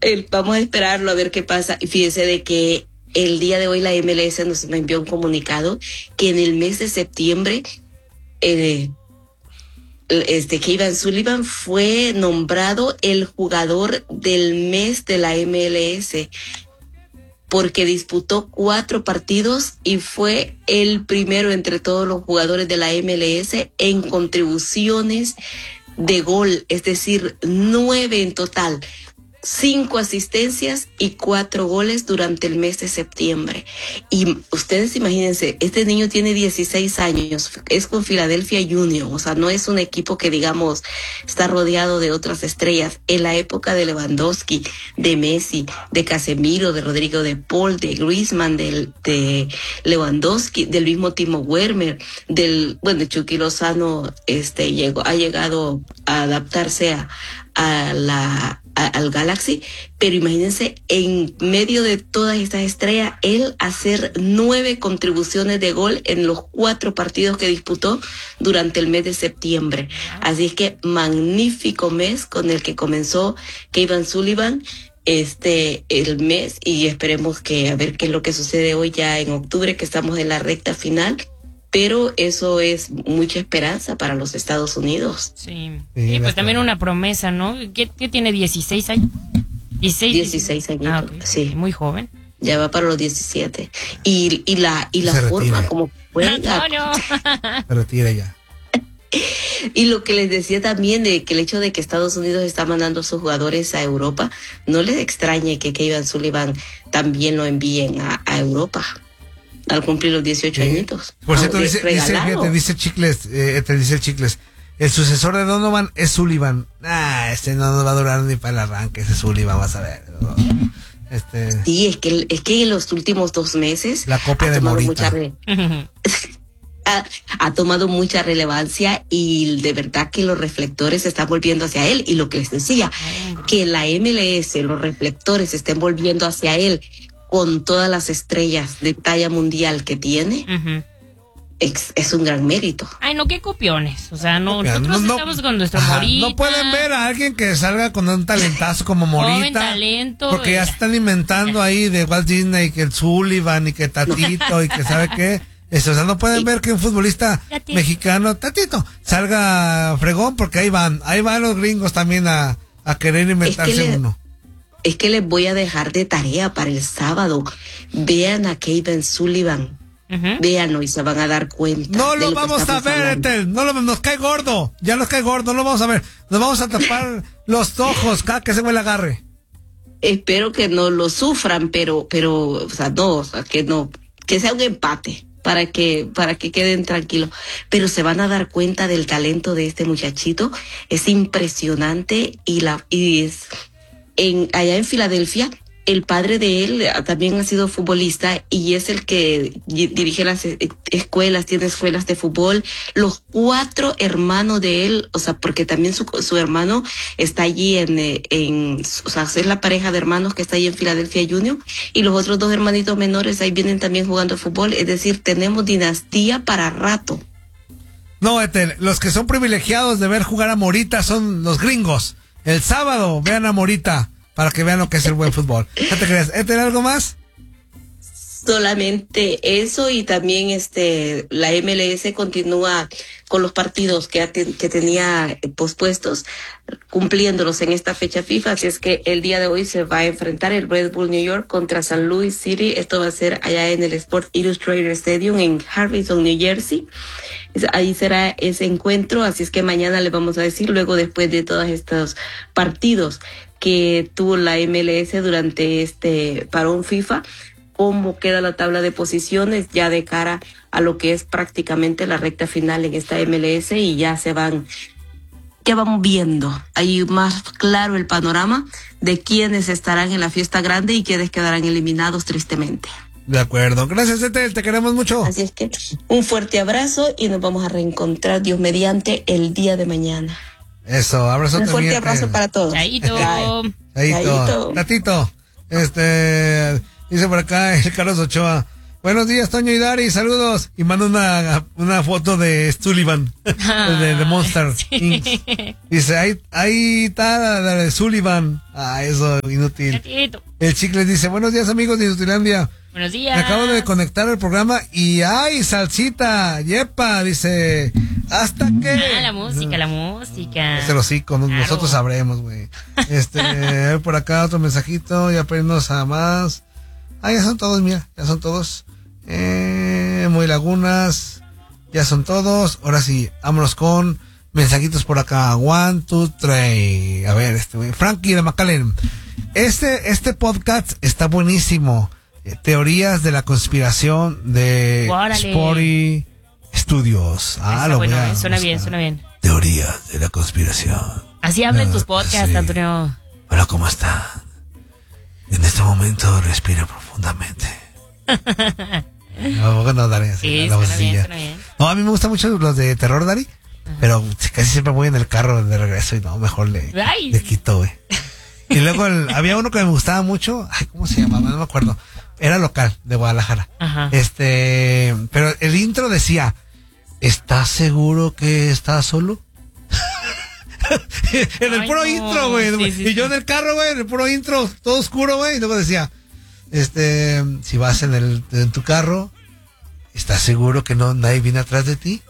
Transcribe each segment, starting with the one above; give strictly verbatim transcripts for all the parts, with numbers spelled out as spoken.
el, vamos a esperarlo a ver qué pasa. Y fíjese de que el día de hoy la M L S nos envió un comunicado que en el mes de septiembre eh, este Kevin Sullivan fue nombrado el jugador del mes de la M L S porque disputó cuatro partidos y fue el primero entre todos los jugadores de la M L S en contribuciones de gol, es decir, nueve en total. Cinco asistencias y cuatro goles durante el mes de septiembre. Y ustedes imagínense, este niño tiene dieciséis años, es con Philadelphia Union, o sea, no es un equipo que, digamos, está rodeado de otras estrellas. En la época de Lewandowski, de Messi, de Casemiro, de Rodrigo de Paul, de Griezmann, de, de Lewandowski, del mismo Timo Werner, del, bueno, Chucky Lozano, este, llegó, ha llegado a adaptarse a, a la A, al Galaxy, pero imagínense, en medio de todas estas estrellas, él hacer nueve contribuciones de gol en los cuatro partidos que disputó durante el mes de septiembre. Así es que magnífico mes con el que comenzó Kevin Sullivan este el mes, y esperemos que a ver qué es lo que sucede hoy ya en octubre, que estamos en la recta final. Pero eso es mucha esperanza para los Estados Unidos. Sí, sí, pues también una promesa, ¿no? ¿Qué, qué tiene, dieciséis años? dieciséis, dieciséis años, ah, okay. Sí. Muy joven. Ya va para los diecisiete. Y, y la, y la forma como juega. No, no. Se retira ya. Y lo que les decía también, de que el hecho de que Estados Unidos está mandando a sus jugadores a Europa, no les extrañe que Kevin Sullivan también lo envíen a, a Europa al cumplir los dieciocho sí. añitos. Por cierto, dice, dice, te dice Chicles, eh, te dice el Chicles, el sucesor de Donovan es Sullivan. Ah, este no nos va a durar ni para el arranque, ese Sullivan, vas a ver. Este... Sí, es que, es que en los últimos dos meses... La copia de Morita. Re... ha, ha tomado mucha relevancia, y de verdad que los reflectores se están volviendo hacia él. Y lo que les decía, que la M L S, los reflectores se estén volviendo hacia él, con todas las estrellas de talla mundial que tiene, uh-huh. es, es un gran mérito. Ay, no, qué copiones. O sea, no, nosotros no, no, estamos con nuestro ajá, Morita. No pueden ver a alguien que salga con un talentazo como Morita. Joven talento. Porque ya están inventando ahí de Walt Disney, que el Sullivan y que Tatito y que sabe qué. Eso, o sea, no pueden sí. ver que un futbolista Tatito. mexicano, Tatito, salga fregón, porque ahí van, ahí van los gringos también a, a querer inventarse es que le... uno. Es que les voy a dejar de tarea para el sábado. Vean a Kevin Sullivan. Uh-huh. Véanlo y se van a dar cuenta. No lo, lo vamos a ver, Etel. No lo, nos cae gordo. Ya nos cae gordo. No lo vamos a ver. Nos vamos a tapar los ojos cada que se me le agarre. Espero que no lo sufran, pero, pero, o sea, no, o sea, que no, que sea un empate para que, para que queden tranquilos. Pero se van a dar cuenta del talento de este muchachito. Es impresionante, y la, y es, En, allá en Filadelfia, el padre de él también ha sido futbolista y es el que dirige las escuelas, tiene escuelas de fútbol. Los cuatro hermanos de él, o sea, porque también su, su hermano está allí en, en, o sea, es la pareja de hermanos que está allí en Philadelphia Union, y los otros dos hermanitos menores ahí vienen también jugando fútbol. Es decir, tenemos dinastía para rato. No, Ethel, los que son privilegiados de ver jugar a Morita son los gringos. El sábado vean a Morita para que vean lo que es el buen fútbol. ¿No te creas? ¿Este algo más? Solamente eso, y también este la M L S continúa con los partidos que, que tenía pospuestos, cumpliéndolos en esta fecha FIFA. Así es que el día de hoy se va a enfrentar el Red Bull New York contra San Luis City. Esto va a ser allá en el Sport Illustrated Stadium en Harrison, New Jersey. Ahí será ese encuentro, así es que mañana les vamos a decir, luego después de todos estos partidos que tuvo la M L S durante este parón FIFA, cómo queda la tabla de posiciones ya de cara a lo que es prácticamente la recta final en esta M L S, y ya se van, ya van viendo ahí más claro el panorama de quiénes estarán en la fiesta grande y quiénes quedarán eliminados tristemente. De acuerdo. Gracias, Ethel. Te queremos mucho. Así es que un fuerte abrazo y nos vamos a reencontrar, Dios mediante, el día de mañana. Eso, abrazo un también. Un fuerte abrazo para todos. Chaito. Chaito. Tatito. Este, dice por acá el Carlos Ochoa, Buenos días, Toño y Dari, saludos. Y manda una, una foto de Sullivan, ah, de, de Monster sí. Incorporated. Dice, ahí, ahí está la de Sullivan. Ah, eso, inútil. Gatito. El Chicle dice, buenos días, amigos de Inutilandia. Buenos días. Me acabo de conectar al programa y ¡ay, salsita! ¡Yepa! Dice, ¿hasta qué? Ah, la música, la música. Es el hocico, claro. Nosotros sabremos, güey. Este, a ver por acá otro mensajito, ya pedimos a más. Ah, ya son todos, mira, ya son todos. Eh, muy lagunas, ya son todos. Ahora sí, vámonos con mensajitos por acá. One, two, three. A ver, este güey. Frankie de McAllen. Este, este podcast está buenísimo. Eh, teorías de la conspiración de Sporty Studios. Ah, lo bueno, voy a suena buscar. bien, suena bien. Teorías de la conspiración. Así hablan no, tus podcasts, sí. Antonio. Hola, ¿cómo están? En este momento respira profundamente. No, no, Dari, así, sí, la suena bien, vocecilla. suena bien. No, a mí me gustan mucho los de terror, Dari. Ajá. Pero casi siempre voy en el carro de regreso y no, mejor le, le quito, güey. Y luego el, había uno que me gustaba mucho. Ay, ¿cómo se llamaba? No me acuerdo. Era local, de Guadalajara. Ajá. Este, pero el intro decía, ¿estás seguro que estás solo? En el Ay, puro no. intro, güey. Sí, sí, y yo en el carro, güey, en el puro intro, todo oscuro, güey. Y luego decía, este, si vas en el en tu carro, ¿estás seguro que no nadie viene atrás de ti?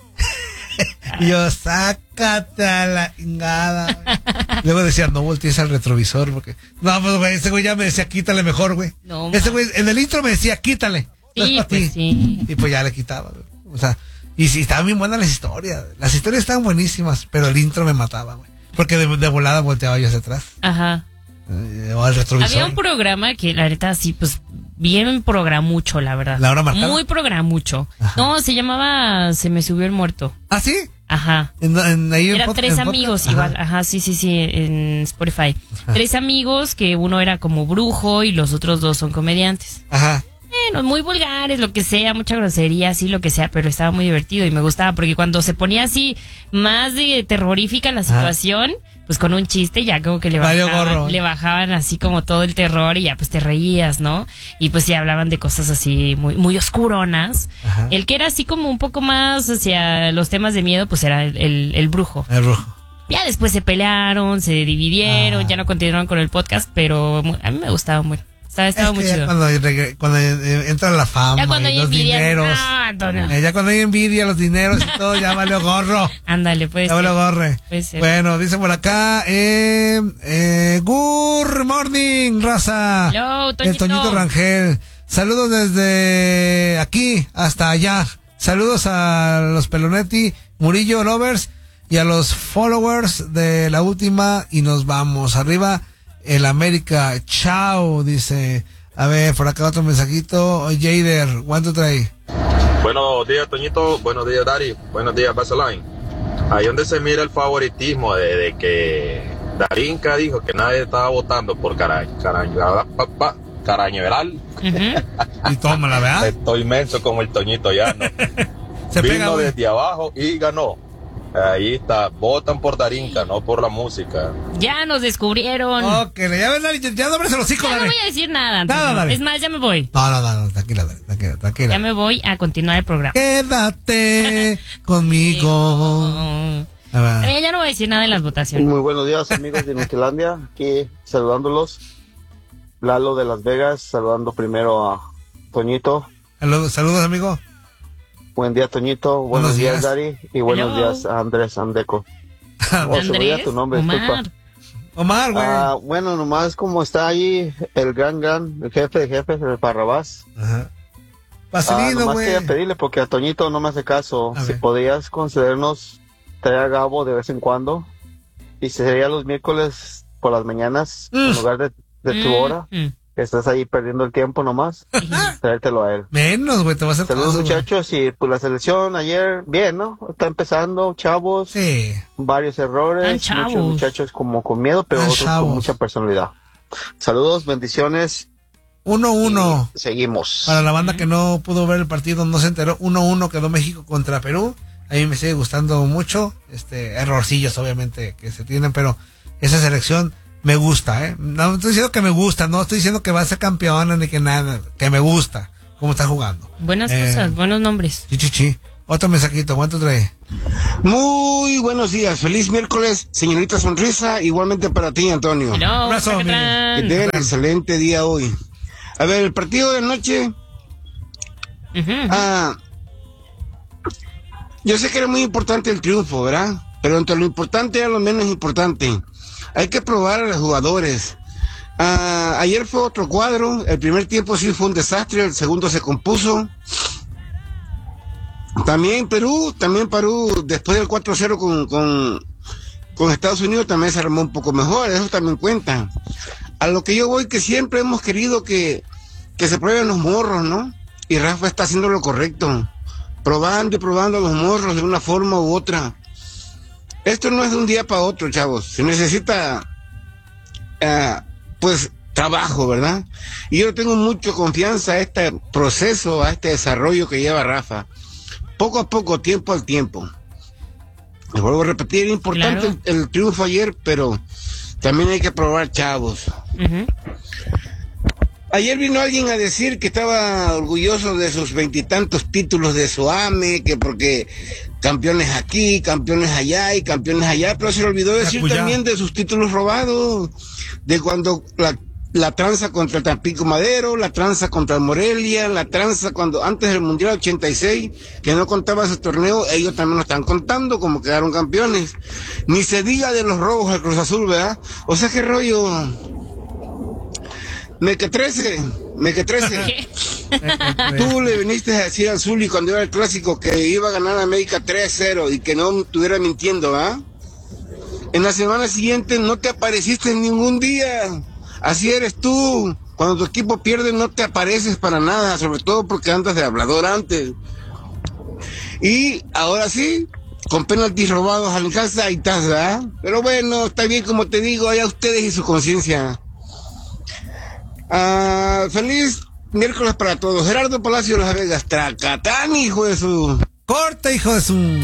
Y yo, sácate a la chingada. Luego decía, no voltees al retrovisor, porque no, pues güey, ese güey ya me decía, quítale mejor, güey. No, ese güey en el intro me decía, quítale. No sí, pues sí. Y pues ya le quitaba, güey. O sea, y sí, estaban bien buenas las historias. Las historias estaban buenísimas, pero el intro me mataba, güey. Porque de, de volada volteaba yo hacia atrás. Ajá. Eh, o al retrovisor. Había un programa que la neta sí, pues bien programucho, la verdad. ¿La hora marcada? Muy programucho. Ajá. No, se llamaba Se me subió el muerto. ¿Ah, sí? Ajá. En, en, ahí Era en tres en amigos podcast? igual. Ajá. Ajá, sí, sí, sí, en Spotify. Ajá. Tres amigos que uno era como brujo y los otros dos son comediantes. Ajá. Bueno, muy vulgares, lo que sea, mucha grosería, así, lo que sea, pero estaba muy divertido y me gustaba porque cuando se ponía así más de terrorífica la situación, ah. pues con un chiste ya como que le bajaban, le bajaban así como todo el terror y ya pues te reías, ¿no? Y pues ya hablaban de cosas así muy muy oscuronas. Ajá. El que era así como un poco más hacia los temas de miedo, pues era el, el, el brujo. El brujo. Ya después se pelearon, se dividieron, ah. ya no continuaron con el podcast, pero a mí me gustaba mucho. Estaba, estaba es muy que chido. Ya cuando, cuando entra la fama ya cuando y hay los envidia, dineros. No, eh, ya cuando hay envidia, los dineros y todo, ya valió gorro. Ándale, pues. Ya valió gorre. Bueno, dice por acá, eh, eh, good morning, raza. Hello, Toñito. El Toñito Rangel. Saludos desde aquí hasta allá. Saludos a los Pelonetti, Murillo Lovers y a los followers de La Última y nos vamos arriba. El América, chao, dice. A ver, por acá otro mensajito. Jader, one, two, three. Buenos días, Toñito. Buenos días, Dari. Buenos días, Baseline. Ahí donde se mira el favoritismo de, de que Darinka dijo que nadie estaba votando por Caraño, Caraño, Carañeveral. Uh-huh. Y toma la verdad. Estoy inmenso como el Toñito ya, ¿no? Se Vino pega, desde abajo y ganó. Ahí está, votan por Darinka, no por la música. Ya nos descubrieron. Ok, ya ves, Dari, ya no abres el hocico, Ya Dari. no voy a decir nada, nada Dari. Es más, ya me voy. No, no, no, no tranquila, Dari, tranquila, tranquila. Ya me voy a continuar el programa. Quédate conmigo. Eh, ya no voy a decir nada en las votaciones. Muy buenos días, amigos de Nutilandia, aquí saludándolos. Lalo de Las Vegas, saludando primero a Toñito. Saludos, saludos, amigo. Buen día, Toñito. Buenos, buenos días, días, Dari. Y buenos Hello. días a Andrés Andeco. ¿O se olvida tu nombre? Omar. Disculpa. Omar, güey. Ah, bueno, nomás como está ahí el gran, gran, el jefe de jefes, el Parrabás. Ajá. Vaselino, ah, nomás güey. quería pedirle, porque a Toñito no me hace caso, a si ver. podías concedernos traer a Gabo de vez en cuando, y sería los miércoles por las mañanas, mm. en lugar de, de mm. tu hora. Mm. Que estás ahí perdiendo el tiempo nomás, traértelo a él. Menos, güey, te vas a hacer Saludos, caso, muchachos, güey. Y pues la selección ayer, bien, ¿no? Está empezando, chavos. Sí. Varios errores, ah, muchos muchachos como con miedo, pero ah, otros chavos. con mucha personalidad. Saludos, bendiciones. uno uno. Seguimos. Para la banda que no pudo ver el partido, no se enteró. uno uno quedó México contra Perú. A mí me sigue gustando mucho. Este, errorcillos, obviamente, que se tienen, pero esa selección me gusta, ¿eh? No estoy diciendo que me gusta, no estoy diciendo que va a ser campeona ni que nada, que me gusta. cómo está jugando. Buenas eh, cosas, buenos nombres. Chichichi. Otro mensajito, ¿cuánto trae? Muy buenos días, feliz miércoles, señorita Sonrisa, igualmente para ti, Antonio. No, abrazo, que tengan un excelente día hoy. A ver, el partido de anoche, uh-huh. ah, yo sé que era muy importante el triunfo, ¿verdad? Pero entre lo importante era lo menos importante. Hay que probar a los jugadores. Ah, ayer fue otro cuadro, el primer tiempo sí fue un desastre, el segundo se compuso. También Perú, también Perú, después del cuatro cero con, con, con Estados Unidos también se armó un poco mejor, eso también cuenta. A lo que yo voy, que siempre hemos querido que, que se prueben los morros, ¿no? Y Rafa está haciendo lo correcto, probando y probando los morros de una forma u otra. Esto no es de un día para otro, chavos, se necesita, uh, pues, trabajo, ¿verdad? Y yo tengo mucha confianza a este proceso, a este desarrollo que lleva Rafa. Poco a poco, tiempo al tiempo. Les vuelvo a repetir, es importante claro. el, el triunfo ayer, pero también hay que probar chavos. Uh-huh. Ayer vino alguien a decir que estaba orgulloso de sus veintitantos títulos de Soame, que porque campeones aquí, campeones allá y campeones allá, pero se le olvidó decir también de sus títulos robados, de cuando la la tranza contra el Tampico Madero, la tranza contra el Morelia, la tranza cuando antes del Mundial ochenta y seis, que no contaba ese torneo, ellos también lo están contando como quedaron campeones. Ni se diga de los robos al Cruz Azul, ¿verdad? O sea, qué rollo. Me que trece, me que trece. Tú le viniste a decir al Zuli cuando iba el clásico que iba a ganar a América tres cero y que no estuviera mintiendo, ¿ah? En la semana siguiente no te apareciste en ningún día. Así eres tú. Cuando tu equipo pierde no te apareces para nada, sobre todo porque andas de hablador antes. Y ahora sí, con penaltis robados al casa y estás, ¿verdad? Pero bueno, está bien como te digo, allá ustedes y su conciencia. Ah, feliz miércoles para todos. Gerardo Palacio de Las Vegas, Tracatán, hijo de su... Corta, hijo de su...